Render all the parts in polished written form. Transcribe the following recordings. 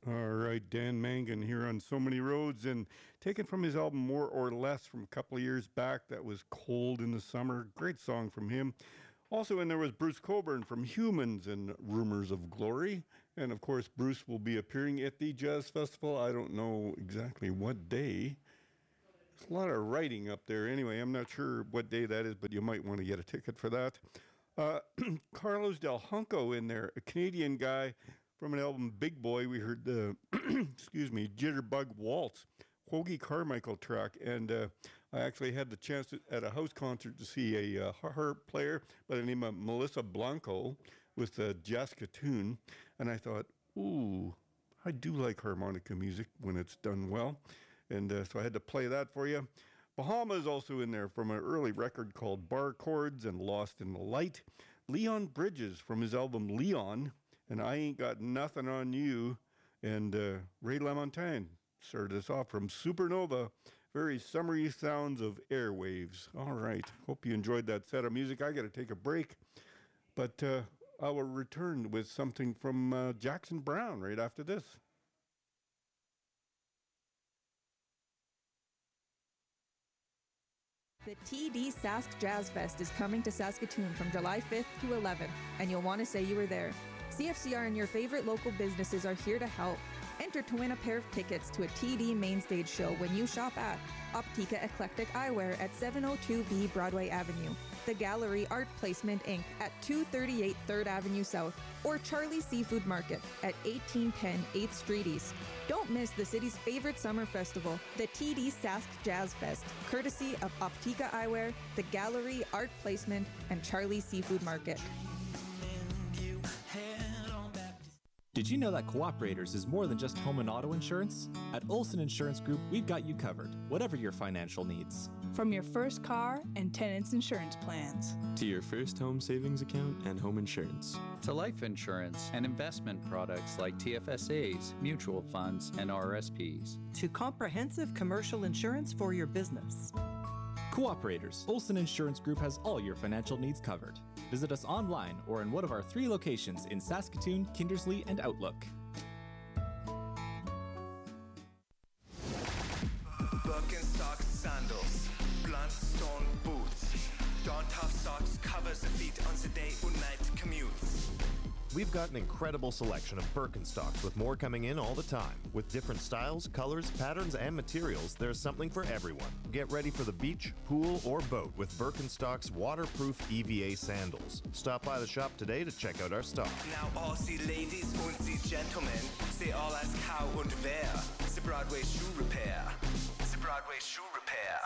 All right, Dan Mangan here on So Many Roads, and taken from his album More or Less from a couple of years back. That was Cold in the Summer. Great song from him. Also in there was Bruce Cockburn from Humans and Rumors of Glory. And of course, Bruce will be appearing at the Jazz Festival. I don't know exactly what day. There's a lot of writing up there. Anyway, I'm not sure what day that is, but you might want to get a ticket for that. Carlos Del Junco in there, a Canadian guy from an album Big Boy. We heard the, Jitterbug Waltz, Hoagie Carmichael track. And I actually had the chance at a house concert to see a harp player by the name of Melissa Blanco with Jaskatoon. And I thought, ooh, I do like harmonica music when it's done well. And so I had to play that for you. Bahama is also in there from an early record called Bar Chords and Lost in the Light. Leon Bridges from his album Leon and I Ain't Got Nothing on You. And Ray LaMontagne started us off from Supernova. Very summery sounds of airwaves. All right. Hope you enjoyed that set of music. I got to take a break. But I will return with something from Jackson Browne right after this. The TD Sask Jazz Fest is coming to Saskatoon from July 5th to 11th, and you'll want to say you were there. CFCR and your favorite local businesses are here to help. Enter to win a pair of tickets to a TD main stage show when you shop at Optica Eclectic Eyewear at 702B Broadway Avenue, The Gallery Art Placement Inc. at 238 3rd Avenue South, or Charlie's Seafood Market at 1810 8th Street East. Don't miss the city's favorite summer festival, the TD Sask Jazz Fest, courtesy of Optica Eyewear, The Gallery Art Placement, and Charlie's Seafood Market. Did you know that Cooperators is more than just home and auto insurance? At Olson Insurance Group, we've got you covered, whatever your financial needs. From your first car and tenants insurance plans, to your first home savings account and home insurance, to life insurance and investment products like TFSAs, mutual funds, and RSPs, to comprehensive commercial insurance for your business. Cooperators, Olson Insurance Group has all your financial needs covered. Visit us online or in one of our 3 locations in Saskatoon, Kindersley, and Outlook. Birkenstock sandals, blunt stone boots, Dawn Tough socks covers the feet on the day or night commutes. We've got an incredible selection of Birkenstocks with more coming in all the time. With different styles, colors, patterns, and materials, there's something for everyone. Get ready for the beach, pool, or boat with Birkenstock's waterproof EVA sandals. Stop by the shop today to check out our stock. Now all the ladies und the gentlemen, they all ask how und wer. The Broadway Shoe Repair. The Broadway Shoe Repair.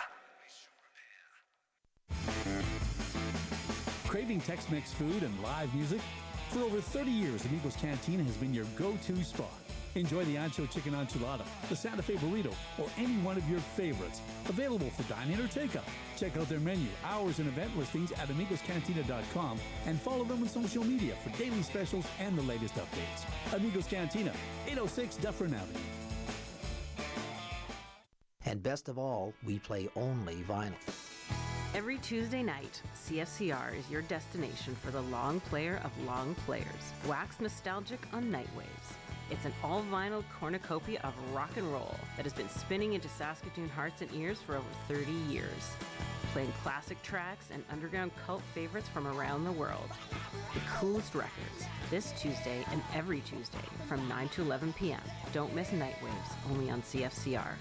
Craving Tex-Mex food and live music? For over 30 years, Amigos Cantina has been your go-to spot. Enjoy the Ancho Chicken Enchilada, the Santa Fe Burrito, or any one of your favorites. Available for dine-in or takeout. Check out their menu, hours, and event listings at amigoscantina.com and follow them on social media for daily specials and the latest updates. Amigos Cantina, 806 Dufferin Avenue. And best of all, we play only vinyl. Every Tuesday night, CFCR is your destination for the long player of long players. Wax nostalgic on Nightwaves. It's an all-vinyl cornucopia of rock and roll that has been spinning into Saskatoon hearts and ears for over 30 years. Playing classic tracks and underground cult favorites from around the world. The coolest records, this Tuesday and every Tuesday from 9 to 11 p.m. Don't miss Nightwaves, only on CFCR.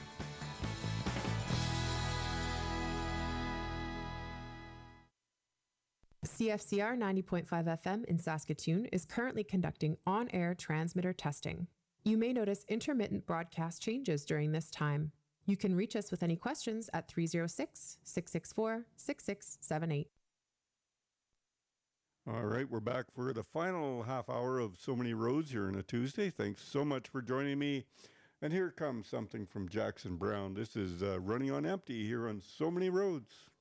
CFCR 90.5 FM in Saskatoon is currently conducting on-air transmitter testing. You may notice intermittent broadcast changes during this time. You can reach us with any questions at 306-664-6678. All right, we're back for the final half hour of So Many Roads here on a Tuesday. Thanks so much for joining me. And here comes something from Jackson Browne. This is Running on Empty here on So Many Roads.